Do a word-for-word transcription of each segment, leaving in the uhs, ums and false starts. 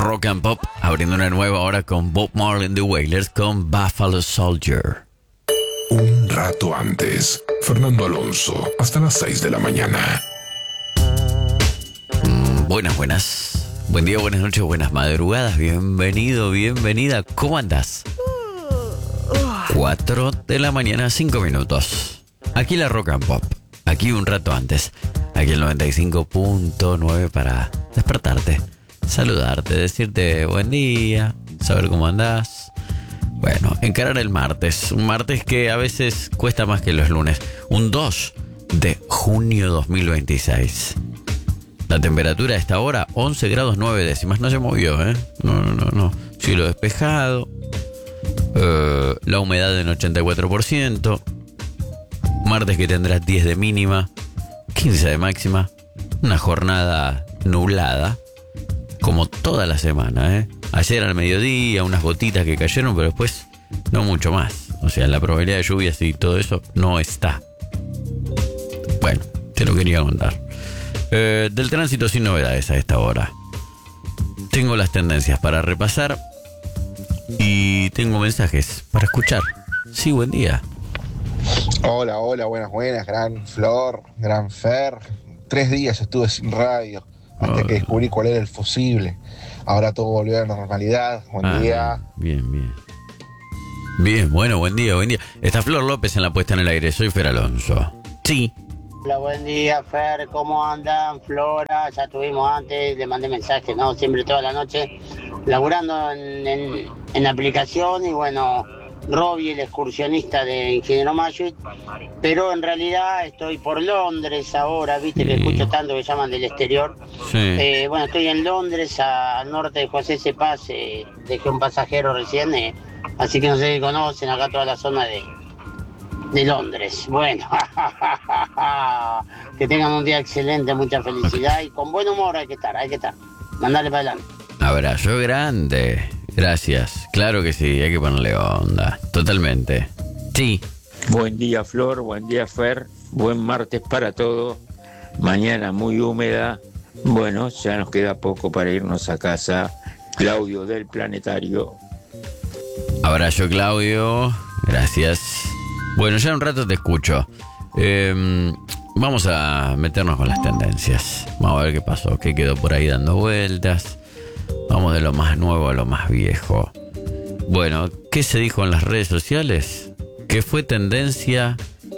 Rock and Pop, abriendo una nueva hora con Bob Marley and the Wailers con Buffalo Soldier. Un rato antes, Fernando Alonso, hasta las seis de la mañana. Mm, buenas, buenas. Buen día, buenas noches, buenas madrugadas. Bienvenido, bienvenida. ¿Cómo andás? cuatro de la mañana, cinco minutos. Aquí la Rock and Pop. Aquí un rato antes. Aquí el noventa y cinco punto nueve para despertarte, saludarte, decirte buen día, saber cómo andás. Bueno, encarar el martes. Un martes que a veces cuesta más que los lunes. Un dos de junio dos mil veintiséis. La temperatura a esta hora, once grados nueve décimas. No se movió, ¿eh? No, no, no, no. Cielo despejado. Uh, la humedad en ochenta y cuatro por ciento. Martes que tendrás diez de mínima, quince de máxima. Una jornada nublada, como toda la semana, ¿eh? Ayer al mediodía, unas gotitas que cayeron, pero después no mucho más. O sea, la probabilidad de lluvias y todo eso no está. Bueno, te lo quería contar. Eh, del tránsito sin novedades a esta hora. Tengo las tendencias para repasar y tengo mensajes para escuchar. Sí, buen día. Hola, hola, buenas, buenas, gran Flor, gran Fer. Tres días estuve sin radio hasta oh. que descubrí cuál era el fusible. Ahora todo volvió a la normalidad. Buen ah, día. Bien, bien. Bien, bueno, buen día, buen día. Está Flor López en la puesta en el aire. Soy Fer Alonso. Sí. Hola, buen día, Fer. ¿Cómo andan? Flora, ya tuvimos antes, le mandé mensajes, ¿no? Siempre toda la noche laburando en, en, en la aplicación y bueno, Robbie, el excursionista de Ingeniero Mayuit, pero en realidad estoy por Londres ahora, viste sí. que escucho tanto que llaman del exterior. Sí. Eh, bueno, estoy en Londres, al norte de José Cepaz, eh, dejé un pasajero recién, eh, así que no sé si conocen acá toda la zona de, de Londres. Bueno, que tengan un día excelente, mucha felicidad y con buen humor hay que estar, hay que estar. Mandale para adelante. Abrazo grande. Gracias. Claro que sí, hay que ponerle onda. Totalmente. Sí. Buen día, Flor. Buen día, Fer. Buen martes para todos. Mañana muy húmeda. Bueno, ya nos queda poco para irnos a casa. Claudio del Planetario. Abrazo, Claudio. Gracias. Bueno, ya un rato te escucho. Eh, vamos a meternos con las tendencias. Vamos a ver qué pasó, qué quedó por ahí dando vueltas. Vamos de lo más nuevo a lo más viejo. Bueno, ¿qué se dijo en las redes sociales? Que fue tendencia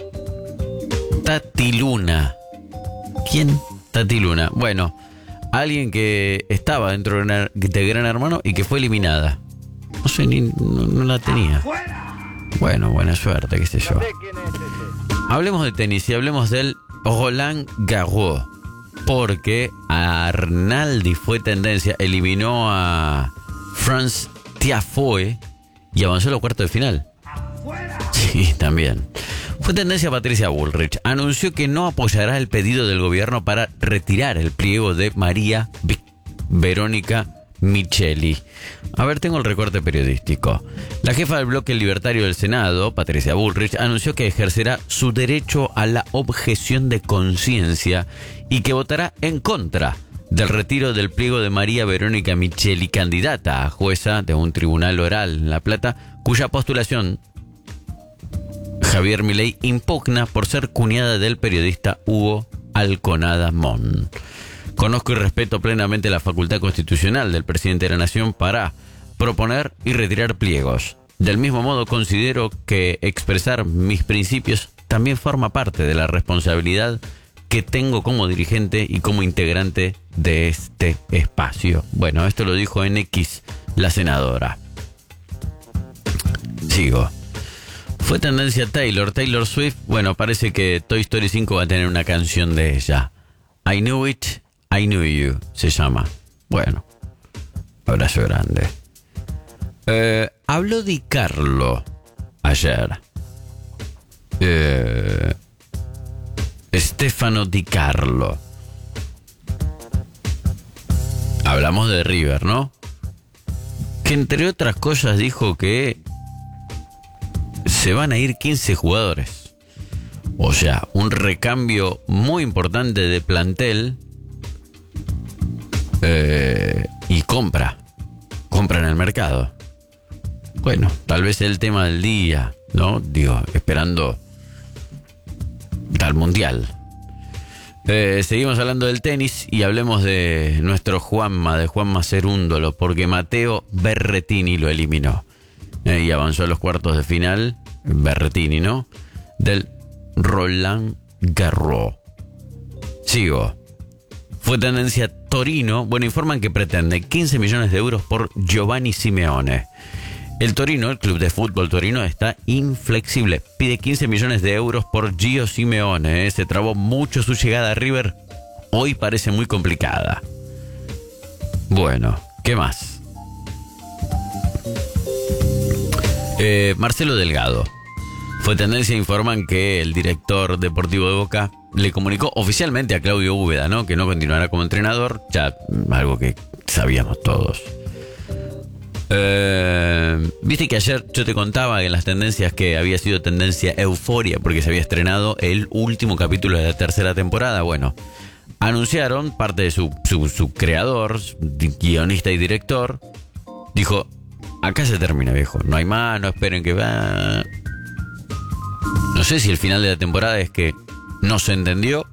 Tati Luna. ¿Quién? Tati Luna. Bueno, alguien que estaba dentro de Gran Hermano y que fue eliminada. No sé, ni, no, no la tenía. Bueno, buena suerte, qué sé yo. Hablemos de tenis y hablemos del Roland Garros. Porque Arnaldi fue tendencia, eliminó a Franz Tiafoe y avanzó a los cuartos de final. Sí, también. Fue tendencia Patricia Bullrich. Anunció que no apoyará el pedido del gobierno para retirar el pliego de María B- Verónica Micheli. A ver, tengo el recorte periodístico. La jefa del bloque libertario del Senado, Patricia Bullrich, anunció que ejercerá su derecho a la objeción de conciencia y que votará en contra del retiro del pliego de María Verónica Micheli, candidata a jueza de un tribunal oral en La Plata, cuya postulación Javier Milei impugna por ser cuñada del periodista Hugo Alconada Mon. Conozco y respeto plenamente la facultad constitucional del presidente de la Nación para proponer y retirar pliegos. Del mismo modo, considero que expresar mis principios también forma parte de la responsabilidad que tengo como dirigente y como integrante de este espacio. Bueno, esto lo dijo en X la senadora. Sigo. Fue tendencia Taylor, Taylor Swift. Bueno, parece que Toy Story cinco va a tener una canción de ella. I Knew It, I Knew You, se llama. Bueno, abrazo grande. Eh, habló Di Carlo ayer. Eh, Stefano Di Carlo. Hablamos de River, ¿no? Que entre otras cosas dijo que se van a ir quince jugadores. O sea, un recambio muy importante de plantel eh, y compra. el mercado. Bueno, tal vez el tema del día, ¿no? Digo, esperando al mundial. Eh, seguimos hablando del tenis y hablemos de nuestro Juanma, de Juanma Cerúndolo, porque Matteo Berrettini lo eliminó. Eh, y avanzó a los cuartos de final, Berrettini, ¿no? Del Roland Garros. Sigo. Fue tendencia Torino. Bueno, informan que pretende quince millones de euros por Giovanni Simeone. El Torino, el club de fútbol Torino, está inflexible. Pide quince millones de euros por Gio Simeone. ¿eh? Se trabó mucho su llegada a River. Hoy parece muy complicada. Bueno, ¿qué más? Eh, Marcelo Delgado. Fue tendencia, informan que el director deportivo de Boca le comunicó oficialmente a Claudio Úbeda, ¿no? Que no continuará como entrenador. Ya, algo que sabíamos todos. Eh, Viste que ayer yo te contaba en las tendencias que había sido tendencia Euforia porque se había estrenado el último capítulo de la tercera temporada. Bueno, anunciaron parte de su, su, su creador, guionista y director. Dijo, acá se termina, viejo. No hay más, no esperen que va. No sé si el final de la temporada es que no se entendió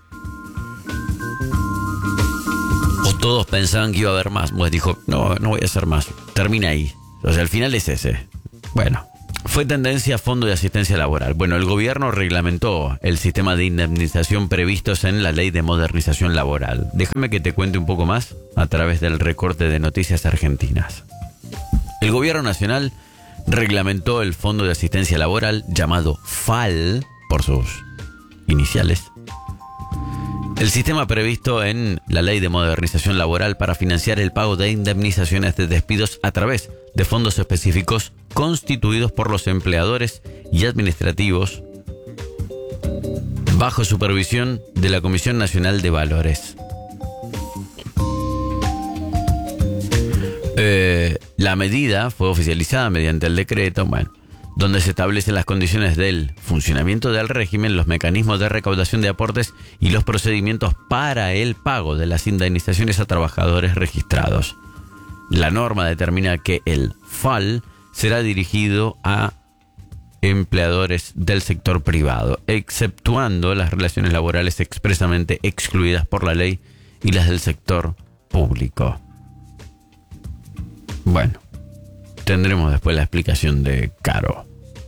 o todos pensaban que iba a haber más. Pues dijo, no, no voy a hacer más. Termina ahí. O sea, el final es ese. Bueno, fue tendencia Fondo de Asistencia Laboral. Bueno, el gobierno reglamentó el sistema de indemnización previstos en la Ley de Modernización Laboral. Déjame que te cuente un poco más a través del recorte de Noticias Argentinas. El gobierno nacional reglamentó el Fondo de Asistencia Laboral, llamado F A L, por sus iniciales. El sistema previsto en la Ley de Modernización Laboral para financiar el pago de indemnizaciones de despidos a través de fondos específicos constituidos por los empleadores y administrativos bajo supervisión de la Comisión Nacional de Valores. Eh, la medida fue oficializada mediante el decreto, bueno, donde se establecen las condiciones del funcionamiento del régimen, los mecanismos de recaudación de aportes y los procedimientos para el pago de las indemnizaciones a trabajadores registrados. La norma determina que el F A L será dirigido a empleadores del sector privado, exceptuando las relaciones laborales expresamente excluidas por la ley y las del sector público. Bueno, tendremos después la explicación de Caro.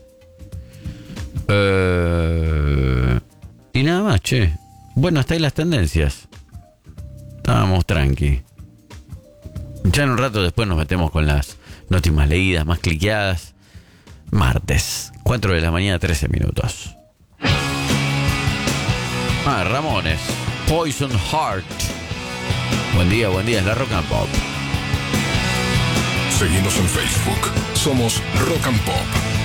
Uh, y nada más, che. Bueno, hasta ahí las tendencias. Estábamos tranqui. Ya en un rato después nos metemos con las noticias más leídas, más cliqueadas. Martes, cuatro de la mañana, trece minutos. Ah, Ramones, Poison Heart. Buen día, buen día, es la Rock and Pop. Seguimos en Facebook. Somos Rock and Pop.